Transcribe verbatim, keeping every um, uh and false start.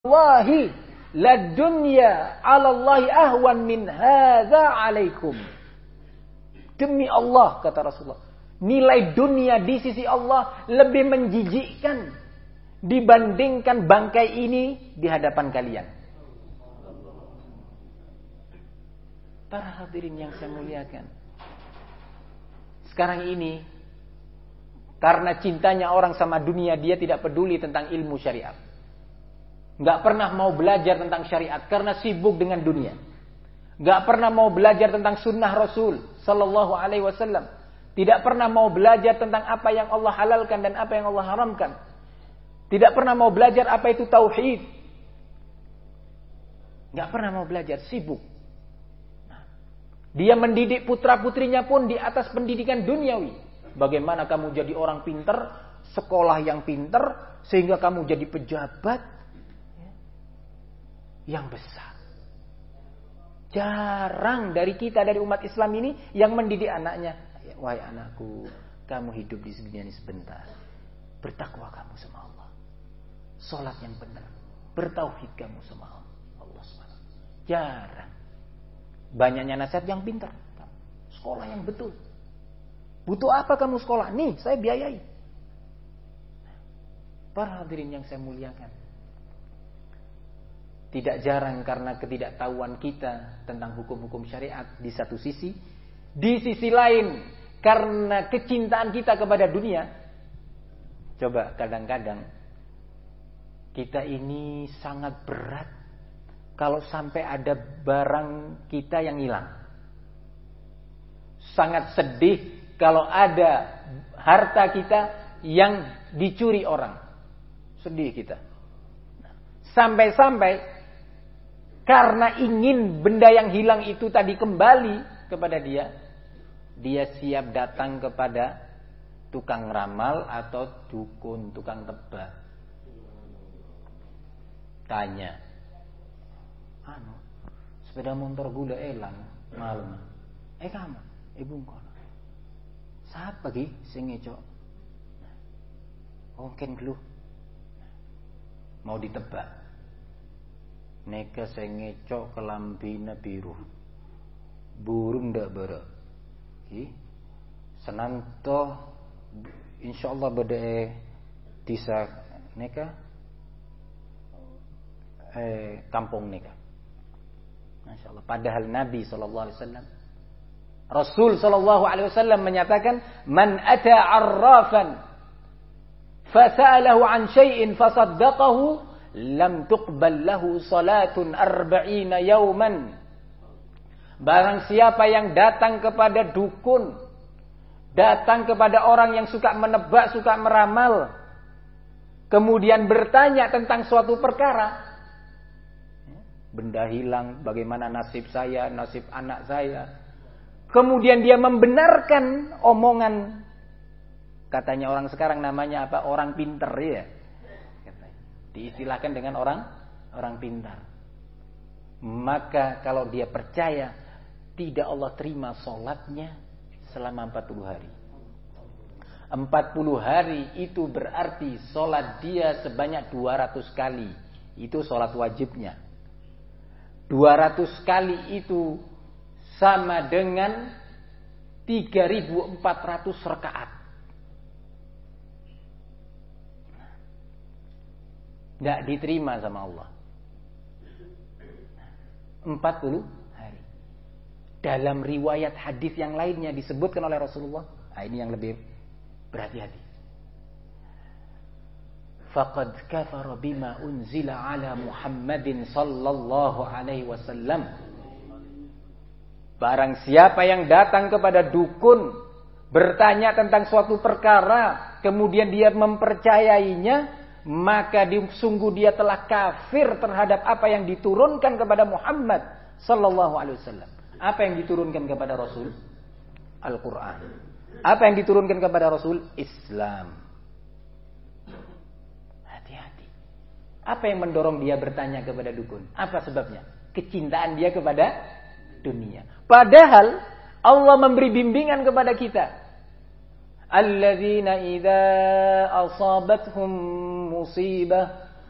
Wallahi la dunya 'ala Allahi ahwan min hadza 'alaikum. Demi Allah, kata Rasulullah, nilai dunia di sisi Allah lebih menjijikkan dibandingkan bangkai ini di hadapan kalian. Para hadirin yang saya muliakan, sekarang ini karena cintanya orang sama dunia, dia tidak peduli tentang ilmu syariat. Gak pernah mau belajar tentang syariat karena sibuk dengan dunia. Gak pernah mau belajar tentang sunnah Rasul Sallallahu Alaihi Wasallam. Tidak pernah mau belajar tentang apa yang Allah halalkan dan apa yang Allah haramkan. Tidak pernah mau belajar apa itu tauhid. Gak pernah mau belajar, sibuk. Nah, dia mendidik putra-putrinya pun di atas pendidikan duniawi. Bagaimana kamu jadi orang pinter, sekolah yang pinter, sehingga kamu jadi pejabat yang besar. Jarang dari kita, dari umat Islam ini yang mendidik anaknya. Wahai anakku, kamu hidup di dunia ini sebentar. Bertakwa kamu sama Allah. Salat yang benar. Bertauhid kamu sama Allah subhanahu wa taala. Jarang. Banyaknya nasihat yang pintar. Sekolah yang betul. Butuh apa kamu sekolah? Nih, saya biayai. Para hadirin yang saya muliakan, tidak jarang karena ketidaktahuan kita tentang hukum-hukum syariat di satu sisi. Di sisi lain, karena kecintaan kita kepada dunia. Coba kadang-kadang kita ini sangat berat kalau sampai ada barang kita yang hilang. Sangat sedih kalau ada harta kita yang dicuri orang. Sedih kita. Sampai-sampai karena ingin benda yang hilang itu tadi kembali kepada dia, dia siap datang kepada tukang ramal atau dukun, tukang tebak. Tanya, anu, sepeda motor gula elang malam. Eh kamu, ibu kono. Siapa ki sing ngecok? Mungkin lu mau ditebak. Neka sing ngecok kelambina biru. Burung ndak bara. Ki senanto insyaallah bade desa neka eh kampung neka. Masyaallah, padahal Nabi sallallahu alaihi wasallam, Rasul sallallahu alaihi wasallam menyatakan, "Man ata 'arrafan fasalahu 'an syai'in fasaddaqahu lam tuqbal lahu salatun arba'ina yauman." Barang siapa yang datang kepada dukun, datang kepada orang yang suka menebak, suka meramal, kemudian bertanya tentang suatu perkara, benda hilang, bagaimana nasib saya, nasib anak saya, kemudian dia membenarkan omongan, katanya orang sekarang namanya apa, orang pinter ya, diistilahkan dengan orang orang pintar. Maka kalau dia percaya, tidak Allah terima sholatnya selama empat puluh hari. empat puluh hari itu berarti sholat dia sebanyak dua ratus kali. Itu sholat wajibnya. dua ratus kali itu sama dengan tiga ribu empat ratus rakaat. Tidak diterima sama Allah. empat puluh hari. Dalam riwayat hadis yang lainnya disebutkan oleh Rasulullah. Nah, ini yang lebih berhati-hati. Faqad kafara bima unzila ala Muhammadin sallallahu alaihi wasallam. Barang siapa yang datang kepada dukun, bertanya tentang suatu perkara, kemudian dia mempercayainya, maka sungguh dia telah kafir terhadap apa yang diturunkan kepada Muhammad sallallahu alaihi wasallam. Apa yang diturunkan kepada Rasul? Al-Quran. Apa yang diturunkan kepada Rasul? Islam. Hati-hati. Apa yang mendorong dia bertanya kepada dukun? Apa sebabnya? Kecintaan dia kepada dunia. Padahal Allah memberi bimbingan kepada kita. Alladzina idza asabathum musibah